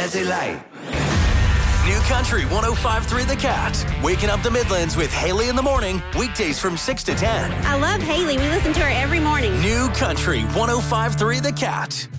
Jazzy Light. New Country 105.3 The Cat. Waking up the Midlands with Haley in the morning. Weekdays from 6 to 10. I love Haley. We listen to her every morning. New Country 105.3 The Cat.